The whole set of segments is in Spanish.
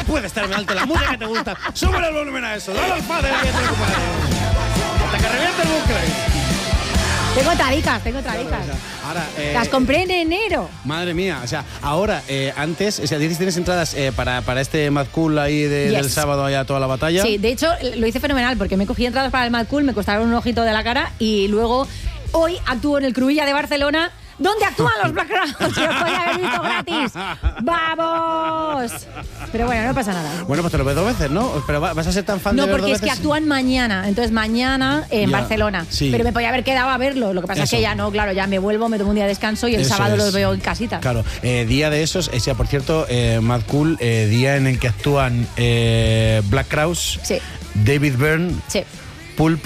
puede estar alto la música que te gusta. Súbele el volumen a eso. Dale al padre. Hasta que reviente el bucle. Tengo tradicas. Ahora, las compré en enero. Madre mía, o sea, ahora, antes, o sea, dices, tienes entradas para este Mad Cool ahí del sábado allá toda la batalla. Sí, de hecho, lo hice fenomenal porque me cogí entradas para el Mad Cool, me costaron un ojito de la cara y luego hoy actúo en el Cruïlla de Barcelona, donde actúan los Black Crowes. Los podía haber visto gratis. ¡Vamos! Pero bueno, no pasa nada. Bueno, pues te lo ves 2 veces, ¿no? Pero vas a ser tan fan de ver 2 veces. No, porque es que actúan mañana. Entonces mañana en Barcelona. Sí. Pero me podía haber quedado a verlo. Lo que pasa es que ya no, claro, ya me vuelvo, me tomo un día de descanso y el sábado los veo en casita. Claro, día de esos, por cierto, Mad Cool, día en el que actúan Black Crowes, David Byrne, Pulp,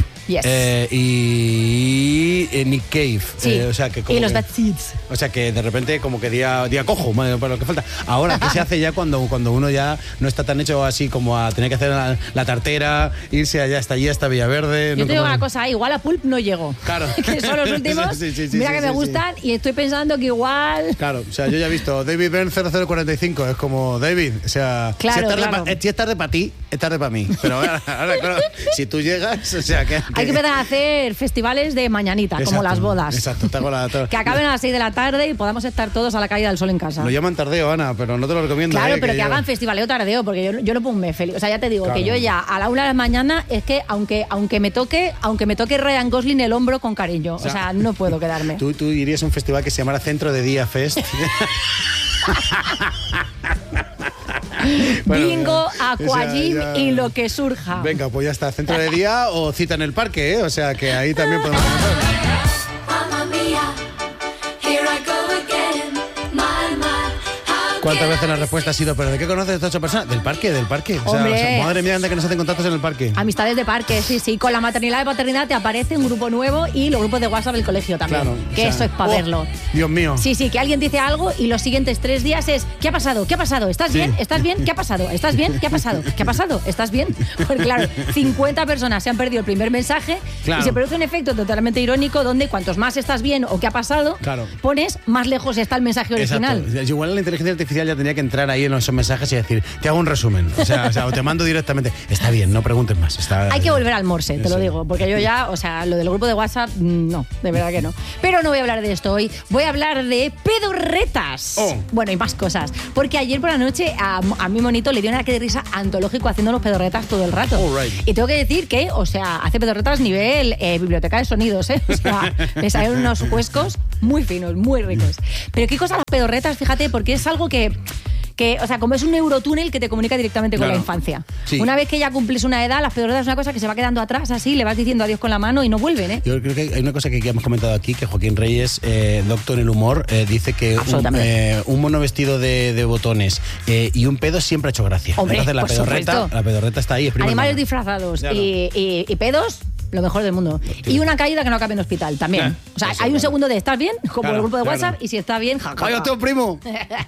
y Nick Cave. O sea, que como y los Bad Seeds. O sea que de repente como que día cojo, para lo que falta. Ahora, ¿qué se hace ya cuando uno ya no está tan hecho así como a tener que hacer la tartera, irse allá hasta Villaverde? Yo te digo una cosa, igual a Pulp no llego. Claro. Que son los últimos. Mira que me gustan y estoy pensando que igual... Claro, o sea, yo ya he visto David Byrne 0045, es como David, o sea, claro, si es tarde para ti, es tarde para mí. Pero ahora, claro, si tú llegas, o sea, que hay que empezar a hacer festivales de mañanita, como las bodas. Exacto, que acaben a las 6 de la tarde y podamos estar todos a la caída del sol en casa. Lo llaman tardeo, Ana, pero no te lo recomiendo. Claro, pero que hagan festivaleo tardeo, porque yo no puedo me feliz. O sea, ya te digo que yo ya a la 1 de la mañana es que aunque me toque Ryan Gosling el hombro con cariño, o sea no puedo quedarme. Tú irías a un festival que se llamara Centro de Día Fest. Bingo, aquagym y lo que surja. Venga, pues ya está, centro de día o cita en el parque, ¿eh? O sea que ahí también podemos comentar. ¿Cuántas veces la respuesta ha sido, pero de qué conoces a estas 8 personas? Del parque. O sea, madre mía, anda que nos hacen contactos en el parque. Amistades de parque, sí. Con la maternidad y paternidad te aparece un grupo nuevo y los grupos de WhatsApp del colegio también. Claro, que eso es para verlo. Dios mío. Sí, que alguien dice algo y los siguientes 3 días es ¿qué ha pasado? ¿Estás bien? ¿Estás bien? ¿Qué ha pasado? ¿Estás bien? ¿Qué ha pasado? ¿Qué ha pasado? ¿Estás bien? Porque claro, 50 personas se han perdido el primer mensaje y se produce un efecto totalmente irónico donde cuantos más estás bien o qué ha pasado, pones más lejos está el mensaje original. Exacto. Igual la inteligencia artificial ya tendría que entrar ahí en esos mensajes y decir, te hago un resumen. O sea, o te mando directamente. Está bien, no preguntes más. Hay que volver al Morse, te lo digo, porque yo ya, o sea, lo del grupo de WhatsApp, no, de verdad que no. Pero no voy a hablar de esto hoy, voy a hablar de pedorretas. Bueno, y más cosas. Porque ayer por la noche a mi monito le dio un ataque de risa antológico haciendo los pedorretas todo el rato. Y tengo que decir que, o sea, hace pedorretas nivel biblioteca de sonidos, ¿eh? O sea, le salen unos huescos muy finos, muy ricos. Pero qué cosa las pedorretas, fíjate, porque es algo que, o sea, como es un neurotúnel que te comunica directamente con la infancia. Sí. Una vez que ya cumples una edad, las pedorretas es una cosa que se va quedando atrás, así, le vas diciendo adiós con la mano y no vuelven, ¿eh? Yo creo que hay una cosa que hemos comentado aquí, que Joaquín Reyes, doctor en el humor, dice que un mono vestido de botones y un pedo siempre ha hecho gracia. Hombre, entonces la pedorreta está ahí. Animales disfrazados y pedos, lo mejor del mundo. Y una caída que no cabe en hospital, también. O sea, hay un segundo de ¿estás bien? Como el grupo de WhatsApp, y si está bien, jajaja. ¡Vaya tío, primo!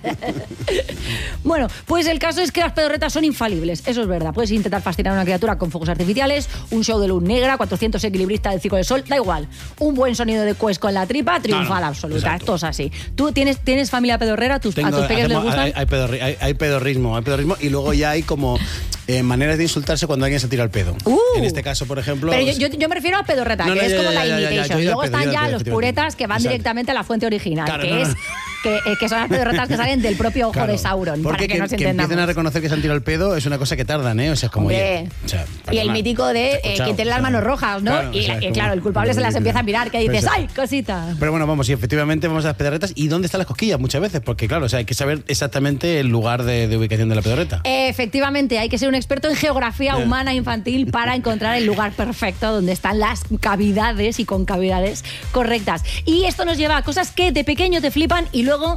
Bueno, pues el caso es que las pedorretas son infalibles, eso es verdad. Puedes intentar fascinar a una criatura con fuegos artificiales, un show de luz negra, 400 equilibristas del Circo del Sol, da igual. Un buen sonido de cuesco en la tripa, triunfa la absoluta. Exacto. Esto es así. ¿Tú tienes familia pedorrera? ¿A tus peques les gustan? Hay pedorrismo, y luego ya hay como maneras de insultarse cuando alguien se tira el pedo. En este caso, por ejemplo... Pero yo me refiero a pedorreta, que es como la imitation. Luego están ya los puretas que van directamente a la fuente original, que son las pedorretas que salen del propio ojo de Sauron. Porque para que nos entendamos. Empiecen a reconocer que se han tirado el pedo es una cosa que tardan, ¿eh? O sea, es como... y el mítico de que tiene las manos rojas, ¿no? Claro, el culpable se las empieza a mirar, que dices, ¡ay, cosita! Pero bueno, vamos, y efectivamente vamos a las pedorretas. ¿Y dónde están las cosquillas? Muchas veces, porque claro, o sea, hay que saber exactamente el lugar de ubicación de la pedorreta. Efectivamente, hay que ser un experto en geografía humana infantil para encontrar el lugar perfecto donde están las cavidades y concavidades correctas. Y esto nos lleva a cosas que de pequeño te flipan y luego...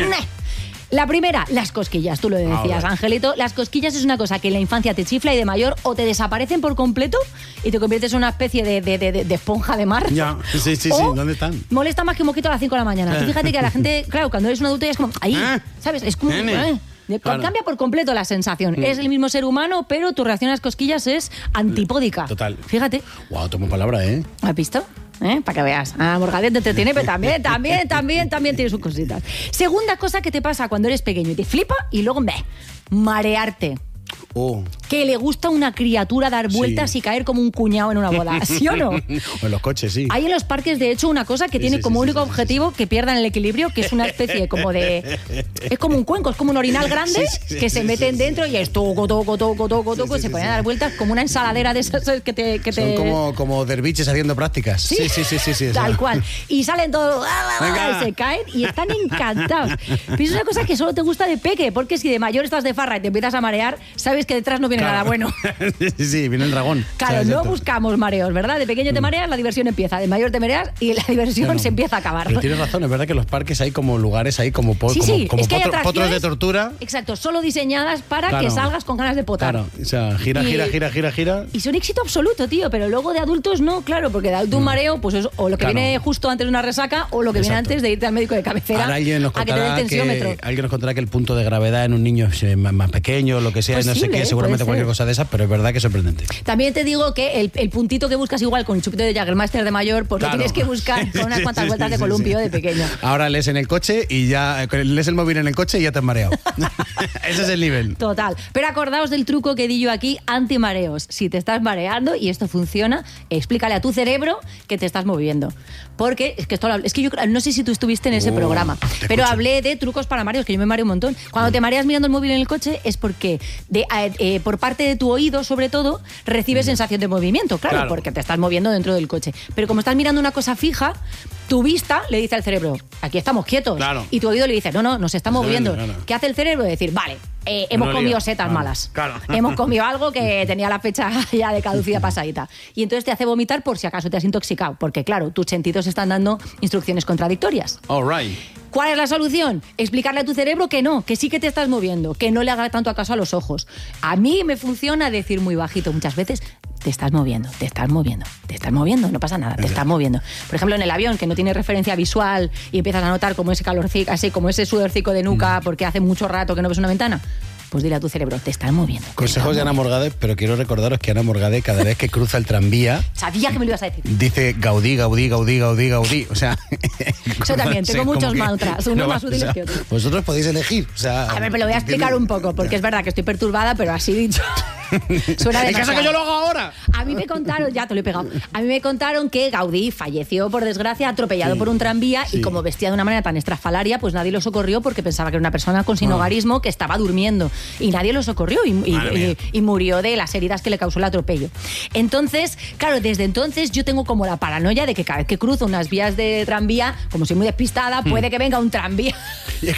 La primera, las cosquillas, tú lo decías, Angelito. Las cosquillas es una cosa que en la infancia te chifla y de mayor o te desaparecen por completo y te conviertes en una especie de esponja de mar. Ya, sí, ¿dónde están? Molesta más que un mosquito a las 5 de la mañana. Tú fíjate que a la gente, claro, cuando eres un adulto ya es como, ahí, ¿sabes? Es como... Cambia por completo la sensación. Es el mismo ser humano, pero tu reacción a las cosquillas es antipódica. Total. Fíjate. Wow, tomo palabra, ¿eh? ¿Has visto? Para que veas. Morgadía te entretiene, pero también tiene sus cositas. Segunda cosa que te pasa cuando eres pequeño y te flipa y luego marearte. Que le gusta una criatura dar vueltas y caer como un cuñado en una boda, ¿sí o no? O en los coches, sí. Hay en los parques, de hecho, una cosa que tiene como único objetivo que pierdan el equilibrio, que es una especie como de... Es como un cuenco, es como un orinal grande que se meten dentro y es toco, se ponen a dar vueltas como una ensaladera de esas que te... Son como derviches haciendo prácticas. Sí. Tal cual. Y salen todos, y se caen y están encantados. Pero es una cosa que solo te gusta de peque, porque si de mayor estás de farra y te empiezas a marear, sabes que detrás no viene nada bueno. Sí, viene el dragón. Claro, no buscamos mareos, ¿verdad? De pequeño te mareas, la diversión empieza. De mayor te mareas y la diversión se empieza a acabar. Pero tienes razón, es verdad que en los parques hay como lugares ahí como potros de tortura. Exacto, solo diseñadas para que salgas con ganas de potar. Claro, o sea, gira. Y son éxito absoluto, tío, pero luego de adultos no, claro, porque de adulto un mareo, pues es o lo que viene justo antes de una resaca o lo que viene antes de irte al médico de cabecera. Ahora alguien nos contará que el punto de gravedad en un niño es más pequeño, lo que sea, Posible, no sé qué, seguramente cualquier cosa de esas, pero es verdad que es sorprendente. También te digo que el puntito que buscas igual con el chupito de Jägermeister de mayor, pues lo tienes que buscar con unas cuantas vueltas de columpio de pequeño. Ahora lees en el coche y ya lees el móvil en el coche y ya te has mareado. Ese es el nivel. Total. Pero acordaos del truco que di yo aquí, antimareos. Si te estás mareando y esto funciona, explícale a tu cerebro que te estás moviendo. Porque es que yo no sé si tú estuviste en ese programa, pero hablé de trucos para mareos, que yo me mareo un montón. Cuando te mareas mirando el móvil en el coche es porque por parte de tu oído, sobre todo, recibes sensación de movimiento, claro, porque te estás moviendo dentro del coche. Pero como estás mirando una cosa fija, tu vista le dice al cerebro, aquí estamos quietos. Claro. Y tu oído le dice, no, nos está moviendo. Claro. ¿Qué hace el cerebro? Decir, vale, hemos comido setas malas. Claro. Hemos comido algo que tenía la fecha ya de caducidad pasadita. Y entonces te hace vomitar por si acaso te has intoxicado. Porque claro, tus sentidos están dando instrucciones contradictorias. All right. ¿Cuál es la solución? Explicarle a tu cerebro que no, que sí que te estás moviendo, que no le haga tanto caso a los ojos. A mí me funciona decir muy bajito muchas veces, te estás moviendo, no pasa nada, te estás moviendo. Por ejemplo, en el avión, que no tiene referencia visual y empiezas a notar como ese calorcico, así como ese sudorcico de nuca porque hace mucho rato que no ves una ventana, pues dile a tu cerebro, te estás moviendo. Consejos de Ana Morgade, pero quiero recordaros que Ana Morgade, cada vez que cruza el tranvía... Sabía que me lo ibas a decir. Dice Gaudí. O sea... Yo también, tengo muchos mantras, uno más útil que otro. Vosotros podéis elegir. O sea, a ver, me lo voy a explicar un poco, porque es verdad que estoy perturbada, pero así dicho... Suena demasiado. ¿En casa que yo lo hago ahora? A mí me contaron, ya te lo he pegado, a mí me contaron que Gaudí falleció, por desgracia, atropellado por un tranvía y como vestía de una manera tan estrafalaria, pues nadie lo socorrió porque pensaba que era una persona con sinhogarismo que estaba durmiendo y nadie lo socorrió y murió de las heridas que le causó el atropello. Entonces, claro, desde entonces yo tengo como la paranoia de que cada vez que cruzo unas vías de tranvía, como soy muy despistada, puede que venga un tranvía